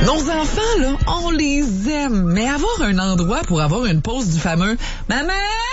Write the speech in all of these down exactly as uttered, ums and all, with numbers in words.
Nos enfants, là, on les aime, mais avoir un endroit pour avoir une pause du fameux « Maman! »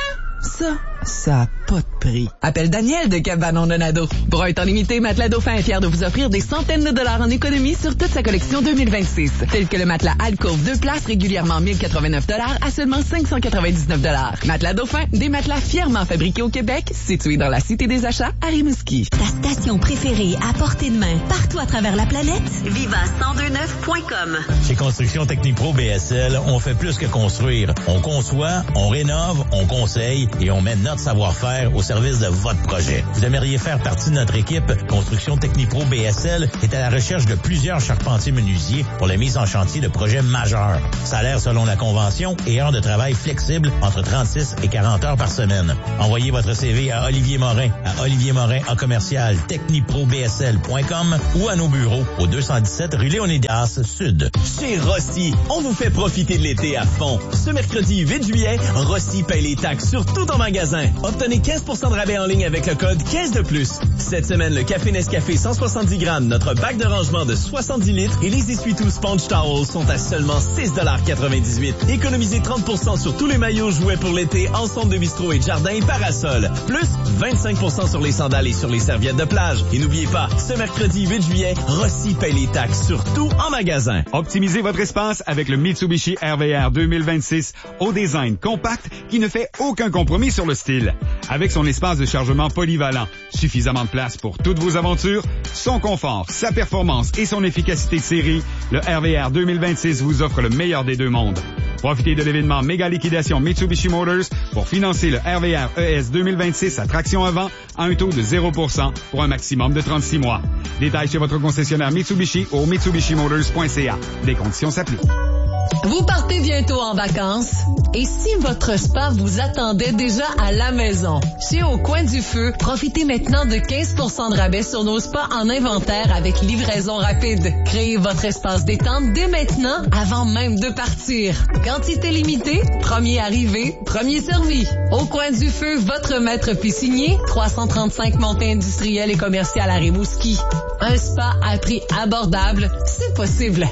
Ça, ça a pas de prix. Appelle Daniel de Cabanon Donado. Pour un temps limité, Matelas Dauphin est fier de vous offrir des centaines de dollars en économie sur toute sa collection deux mille vingt-six. Tel que le matelas Alcove deux places régulièrement mille quatre-vingt-neuf dollars à seulement cinq cent quatre-vingt-dix-neuf dollars. Matelas Dauphin, des matelas fièrement fabriqués au Québec, situés dans la Cité des Achats à Rimouski. Ta station préférée à portée de main, partout à travers la planète? Viva cent deux neuf point com. Chez Construction Technipro B S L, on fait plus que construire. On conçoit, on rénove, on conseille et on met notre savoir-faire au service de votre projet. Vous aimeriez faire partie de notre équipe? Construction Technipro B S L est à la recherche de plusieurs charpentiers menuisiers pour la mise en chantier de projets majeurs. Salaire selon la convention et heures de travail flexibles entre trente-six et quarante heures par semaine. Envoyez votre C V à Olivier Morin à Olivier Morin en commercial technipro b s l point com ou à nos bureaux au deux cent dix-sept rue Léonidas Sud. Chez Rossi, on vous fait profiter de l'été à fond. Ce mercredi huit juillet, Rossi paye les taxes sur tout en magasin. Obtenez quinze pour cent de rabais en ligne avec le code quinze de plus. Cette semaine, le café Nescafé cent soixante-dix grammes, notre bac de rangement de soixante-dix litres et les essuie-tout Sponge Towels sont à seulement six dollars quatre-vingt-dix-huit. Économisez trente pour cent sur tous les maillots jouets pour l'été, ensemble de bistrot et de jardin et parasol. Plus vingt-cinq pour cent sur les sandales et sur les serviettes de plage. Et n'oubliez pas, ce mercredi huit juillet, Rossi paye les taxes sur tout en magasin. Optimisez votre espace avec le Mitsubishi R V R deux mille vingt-six au design compact qui ne fait aucun compromis sur le style. Avec son espace de chargement polyvalent, suffisamment de place pour toutes vos aventures, son confort, sa performance et son efficacité de série, le R V R deux mille vingt-six vous offre le meilleur des deux mondes. Profitez de l'événement méga liquidation Mitsubishi Motors pour financer le R V R E S deux mille vingt-six à traction avant à un taux de zéro pour cent pour un maximum de trente-six mois. Détails chez votre concessionnaire Mitsubishi au mitsubishi motors point c a. Des conditions s'appliquent. Vous partez bientôt en vacances? Et si votre spa vous attendait déjà à la maison? Chez Au Coin du Feu, profitez maintenant de quinze pour cent de rabais sur nos spas en inventaire avec livraison rapide. Créez votre espace détente dès maintenant, avant même de partir. Quantité limitée, premier arrivé, premier servi. Au Coin du Feu, votre maître piscinier, trois cent trente-cinq montée industrielle et commerciale à Rimouski. Un spa à prix abordable, c'est possible.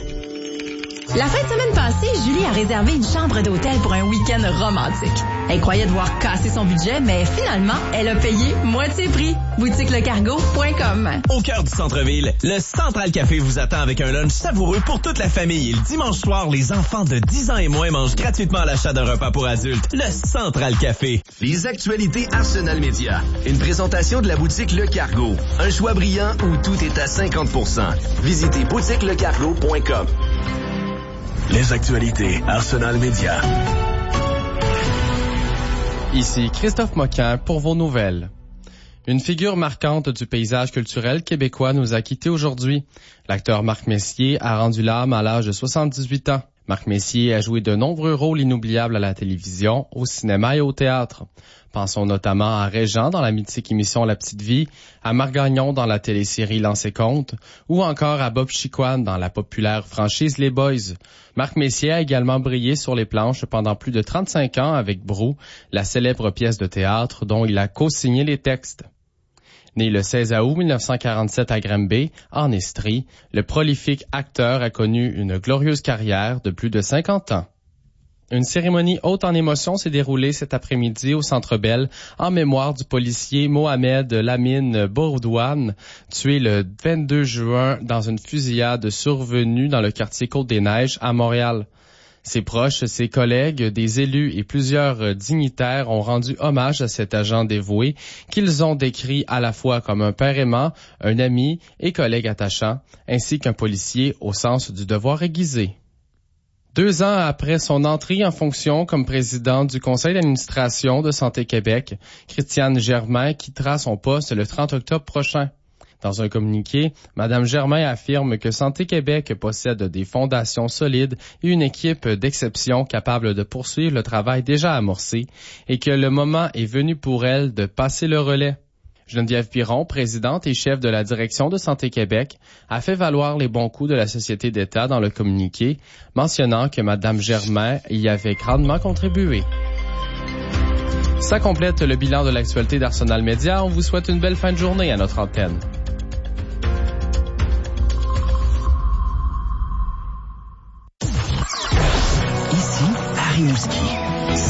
La fin de semaine passée, Julie a réservé une chambre d'hôtel pour un week-end romantique. Elle croyait devoir casser son budget, mais finalement, elle a payé moitié prix. boutique le cargo point com. Au cœur du centre-ville, le Central Café vous attend avec un lunch savoureux pour toute la famille. Et le dimanche soir, les enfants de dix ans et moins mangent gratuitement à l'achat d'un repas pour adultes. Le Central Café. Les actualités Arsenal Média. Une présentation de la boutique Le Cargo. Un choix brillant où tout est à cinquante pour cent. Visitez boutique le cargo point com. Les actualités Arsenal Média. Ici Christophe Moquin pour vos nouvelles. Une figure marquante du paysage culturel québécois nous a quittés aujourd'hui. L'acteur Marc Messier a rendu l'âme à l'âge de soixante-dix-huit ans. Marc Messier a joué de nombreux rôles inoubliables à la télévision, au cinéma et au théâtre. Pensons notamment à Régent dans la mythique émission La Petite Vie, à Marc Gagnon dans la télésérie L'Anse et Compte, ou encore à Bob Chiquan dans la populaire franchise Les Boys. Marc Messier a également brillé sur les planches pendant plus de trente-cinq ans avec Brou, la célèbre pièce de théâtre dont il a co-signé les textes. Né le seize août mille neuf cent quarante-sept à Granby, en Estrie, le prolifique acteur a connu une glorieuse carrière de plus de cinquante ans. Une cérémonie haute en émotion s'est déroulée cet après-midi au Centre Bell en mémoire du policier Mohamed Lamine Bourdouane, tué le vingt-deux juin dans une fusillade survenue dans le quartier Côte-des-Neiges à Montréal. Ses proches, ses collègues, des élus et plusieurs dignitaires ont rendu hommage à cet agent dévoué qu'ils ont décrit à la fois comme un père aimant, un ami et collègue attachant, ainsi qu'un policier au sens du devoir aiguisé. Deux ans après son entrée en fonction comme président du conseil d'administration de Santé Québec, Christiane Germain quittera son poste le trente octobre prochain. Dans un communiqué, Mme Germain affirme que Santé Québec possède des fondations solides et une équipe d'exception capable de poursuivre le travail déjà amorcé et que le moment est venu pour elle de passer le relais. Geneviève Piron, présidente et chef de la direction de Santé Québec, a fait valoir les bons coups de la société d'État dans le communiqué, mentionnant que Mme Germain y avait grandement contribué. Ça complète le bilan de l'actualité d'Arsenal Média. On vous souhaite une belle fin de journée à notre antenne. Rimouski.